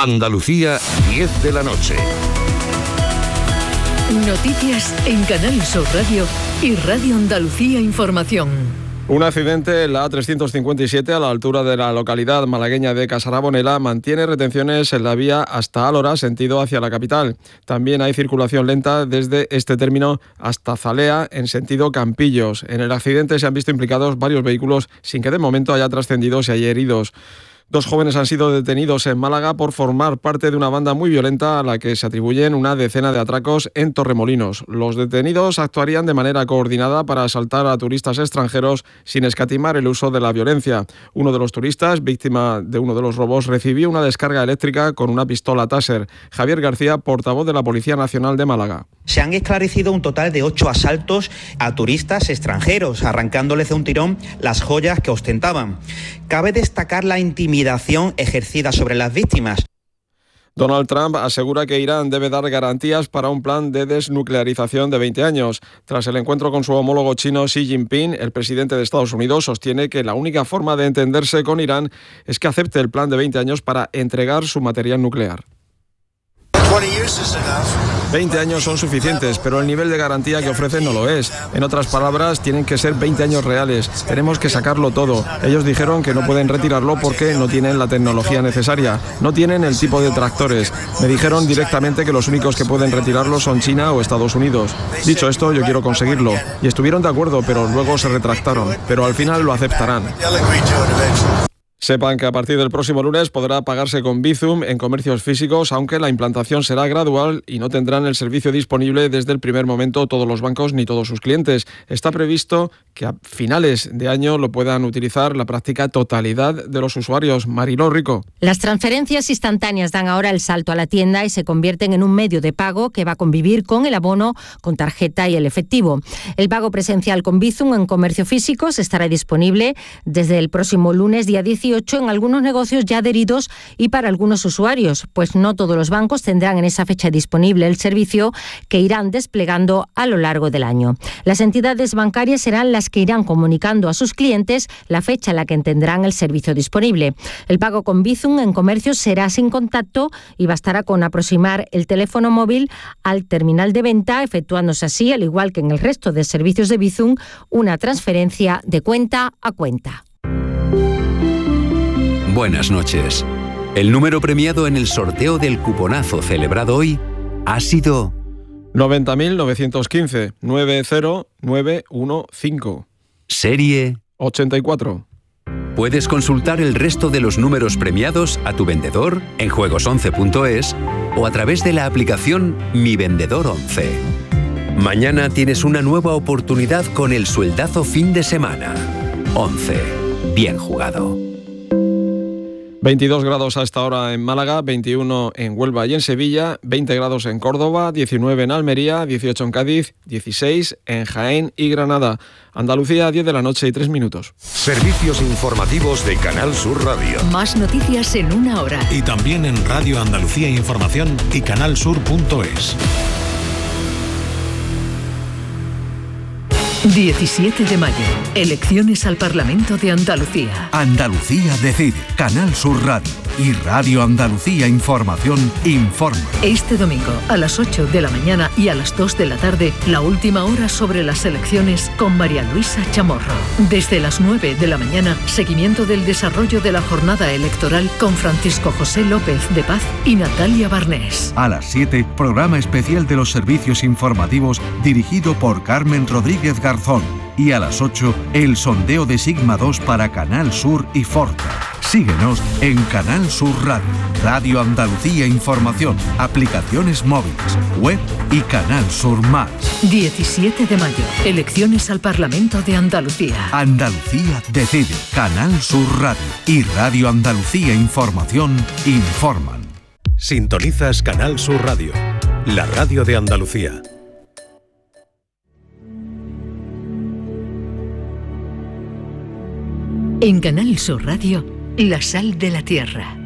Andalucía, 10 de la noche. Noticias en Canal Sur Radio y Radio Andalucía Información. Un accidente en la A357 a la altura de la localidad malagueña de Casarabonela mantiene retenciones en la vía hasta Álora, sentido hacia la capital. También hay circulación lenta desde este término hasta Zalea, en sentido Campillos. En el accidente se han visto implicados varios vehículos sin que de momento haya trascendido si hay heridos. 2 jóvenes han sido detenidos en Málaga por formar parte de una banda muy violenta a la que se atribuyen una decena de atracos en Torremolinos. Los detenidos actuarían de manera coordinada para asaltar a turistas extranjeros sin escatimar el uso de la violencia. Uno de los turistas, víctima de uno de los robos, recibió una descarga eléctrica con una pistola Taser. Javier García, portavoz de la Policía Nacional de Málaga. Se han esclarecido un total de 8 asaltos a turistas extranjeros, arrancándoles de un tirón las joyas que ostentaban. Cabe destacar la intimidación ejercida sobre las víctimas. Donald Trump asegura que Irán debe dar garantías para un plan de desnuclearización de 20 años. Tras el encuentro con su homólogo chino Xi Jinping, el presidente de Estados Unidos sostiene que la única forma de entenderse con Irán es que acepte el plan de 20 años para entregar su material nuclear. 20 años son suficientes, pero el nivel de garantía que ofrecen no lo es. En otras palabras, tienen que ser 20 años reales. Tenemos que sacarlo todo. Ellos dijeron que no pueden retirarlo porque no tienen la tecnología necesaria. No tienen el tipo de tractores. Me dijeron directamente que los únicos que pueden retirarlo son China o Estados Unidos. Dicho esto, yo quiero conseguirlo. Y estuvieron de acuerdo, pero luego se retractaron. Pero al final lo aceptarán. Sepan que a partir del próximo lunes podrá pagarse con Bizum en comercios físicos, aunque la implantación será gradual y no tendrán el servicio disponible desde el primer momento todos los bancos ni todos sus clientes. Está previsto que a finales de año lo puedan utilizar la práctica totalidad de los usuarios. Mariló Rico. Las transferencias instantáneas dan ahora el salto a la tienda y se convierten en un medio de pago que va a convivir con el abono, con tarjeta y el efectivo. El pago presencial con Bizum en comercio físicos estará disponible desde el próximo lunes, día 18, en algunos negocios ya adheridos y para algunos usuarios, pues no todos los bancos tendrán en esa fecha disponible el servicio que irán desplegando a lo largo del año. Las entidades bancarias serán las que irán comunicando a sus clientes la fecha en la que tendrán el servicio disponible. El pago con Bizum en comercios será sin contacto y bastará con aproximar el teléfono móvil al terminal de venta, efectuándose así, al igual que en el resto de servicios de Bizum, una transferencia de cuenta a cuenta. Buenas noches. El número premiado en el sorteo del cuponazo celebrado hoy ha sido 90.915 90915. Serie 84. Puedes consultar el resto de los números premiados a tu vendedor en juegos11.es o a través de la aplicación Mi Vendedor 11. Mañana tienes una nueva oportunidad con el sueldazo fin de semana. 11. Bien jugado. 22 grados a esta hora en Málaga, 21 en Huelva y en Sevilla, 20 grados en Córdoba, 19 en Almería, 18 en Cádiz, 16 en Jaén y Granada. Andalucía, 10 de la noche y 3 minutos. Servicios informativos de Canal Sur Radio. Más noticias en una hora. Y también en Radio Andalucía Información y canalsur.es. 17 de mayo. Elecciones al Parlamento de Andalucía. Andalucía decide. Canal Sur Radio y Radio Andalucía Información informa. Este domingo a las 8 de la mañana y a las 2 de la tarde, la última hora sobre las elecciones con María Luisa Chamorro. Desde las 9 de la mañana, seguimiento del desarrollo de la jornada electoral con Francisco José López de Paz y Natalia Barnés. A las 7, programa especial de los servicios informativos dirigido por Carmen Rodríguez Garzón. Y a las 8, el sondeo de Sigma 2 para Canal Sur y Forta. Síguenos en Canal Sur Radio, Radio Andalucía Información, aplicaciones móviles, web y Canal Sur Más. 17 de mayo, elecciones al Parlamento de Andalucía. Andalucía decide. Canal Sur Radio y Radio Andalucía Información informan. Sintonizas Canal Sur Radio, la radio de Andalucía. En Canal Sur Radio, La Sal de la Tierra.